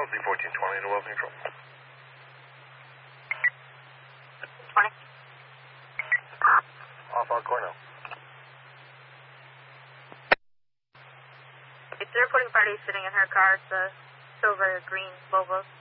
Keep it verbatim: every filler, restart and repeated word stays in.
L Z fourteen twenty to Wells Neutral. twenty. Off on Cornell. It's a reporting party sitting in her car. It's a silver green Volvo.